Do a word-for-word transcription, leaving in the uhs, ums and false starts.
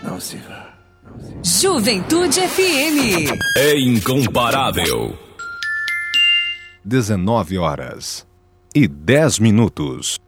Não se vá. Juventude F M. É incomparável. dezenove horas e dez minutos.